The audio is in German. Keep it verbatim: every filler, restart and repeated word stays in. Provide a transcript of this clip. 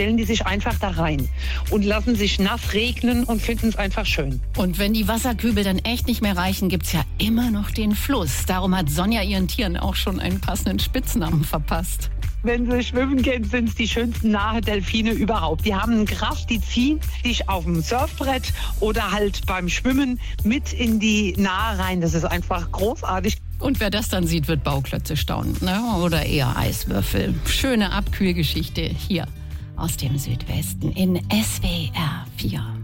stellen die sich einfach da rein und lassen sich nass regnen und finden es einfach schön. Und wenn die Wasserkübel dann echt nicht mehr reichen, gibt's ja immer noch den Fluss. Darum hat Sonja ihren Tieren auch schon einen passenden Spitznamen verpasst. Wenn sie schwimmen gehen, sind es die schönsten nahe Delfine überhaupt. Die haben eine Kraft, die ziehen dich auf dem Surfbrett oder halt beim Schwimmen mit in die Nahe rein. Das ist einfach großartig. Und wer das dann sieht, wird Bauklötze staunen, ne? Oder eher Eiswürfel. Schöne Abkühlgeschichte hier aus dem Südwesten in S W R vier.